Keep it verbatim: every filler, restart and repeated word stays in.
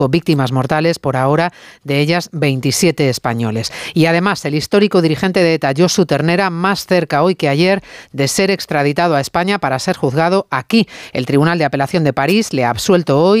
víctimas mortales, por ahora, de ellas veintisiete españoles. Y además, el histórico dirigente de ETA, Josu Ternera, más cerca hoy que ayer de ser extraditado a España para ser juzgado aquí. El Tribunal de Apelación de París le ha absuelto hoy